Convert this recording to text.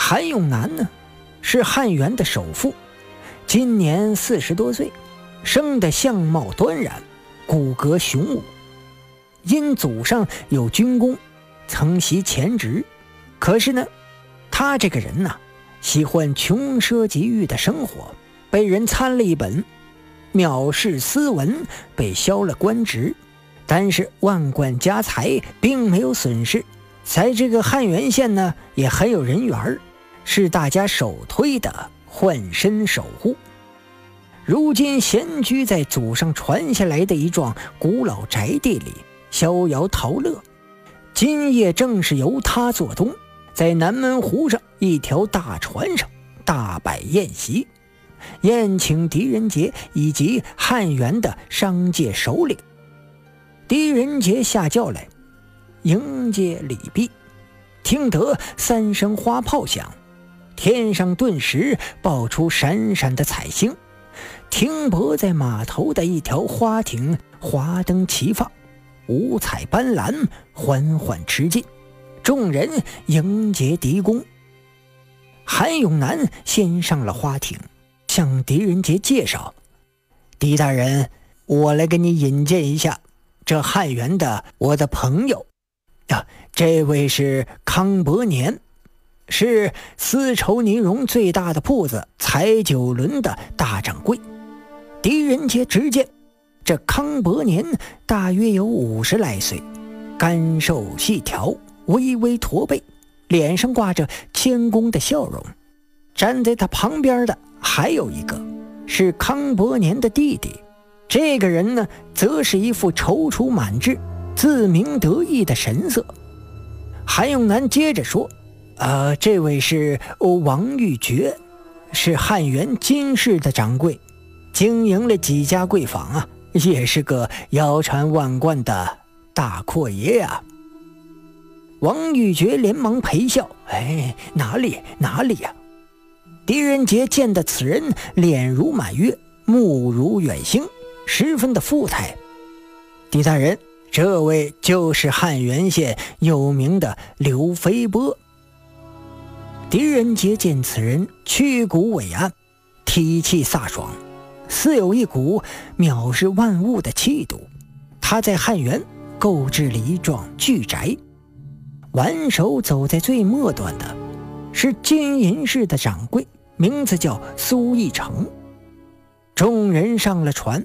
韩永南呢，是汉源的首富，今年40多岁，生得相貌端然，骨骼雄武。因祖上有军功，曾袭前职，可是呢，他这个人呢，喜欢穷奢极欲的生活，被人参了一本，藐视斯文，被削了官职。但是万贯家财并没有损失，在这个汉源县呢，也很有人缘，是大家首推的换身守护。如今闲居在祖上传下来的一幢古老宅地里，逍遥陶乐。今夜正是由他做东，在南门湖上一条大船上大摆宴席，宴请狄仁杰以及汉源的商界首领。狄仁杰下轿来迎接礼毕，听得3声花炮响，天上顿时爆出闪闪的彩星，停泊在码头的一条花艇华灯齐放，五彩斑斓，缓缓驰进，众人迎接狄公。韩永南先上了花艇，向狄仁杰介绍：狄大人，我来给你引荐一下，这汉源的我的朋友这位是康伯年，是丝绸呢绒最大的铺子彩九轮的大掌柜。狄仁杰直见这康伯年大约有50来岁，干瘦细条，微微驼背，脸上挂着谦恭的笑容。站在他旁边的还有一个是康伯年的弟弟，这个人呢，则是一副踌躇满志、自鸣得意的神色。韩永南接着说：这位是王玉珏，是汉源金氏的掌柜，经营了几家贵坊啊，也是个腰缠万贯的大阔爷呀。王玉珏连忙陪笑：哪里呀。狄仁杰见得此人脸如满月，目如远星，十分的富态。狄大人，这位就是汉源县有名的刘飞波。狄仁杰见此人屈骨伟岸，体气飒爽，似有一股藐视万物的气度。他在汉源购置了一幢巨宅，挽手走在最末端的是金银市的掌柜，名字叫苏义成。众人上了船，